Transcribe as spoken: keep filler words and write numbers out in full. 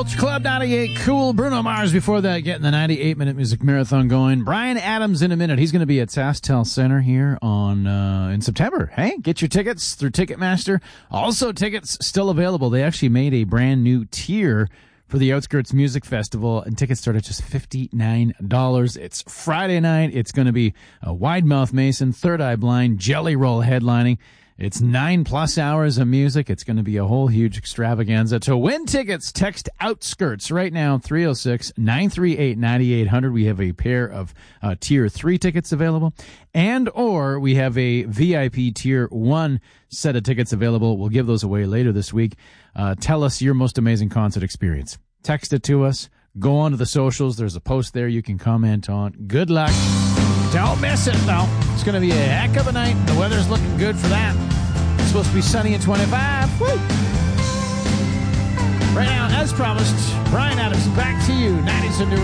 Culture Club ninety-eight, cool. Bruno Mars before that, getting the ninety-eight minute music marathon going. Brian Adams in a minute. He's going to be at SaskTel Center here on uh, in September. Hey, get your tickets through Ticketmaster. Also, tickets still available. They actually made a brand new tier for the Outskirts Music Festival, and tickets start at just fifty-nine dollars. It's Friday night. It's going to be a Wide Mouth Mason, Third Eye Blind, Jelly Roll headlining. It's nine plus hours of music. It's going to be a whole huge extravaganza. To win tickets, text Outskirts right now, three oh six, nine three eight, nine eight hundred. We have a pair of uh, Tier three tickets available, and or we have a V I P Tier one set of tickets available. We'll give those away later this week. Uh, tell us your most amazing concert experience. Text it to us. Go on to the socials. There's a post there you can comment on. Good luck. Don't miss it, though. It's going to be a heck of a night. The weather's looking good for that. It's supposed to be sunny and twenty-five. Woo! Right now, as promised, Brian Adams, back to you. nineties and new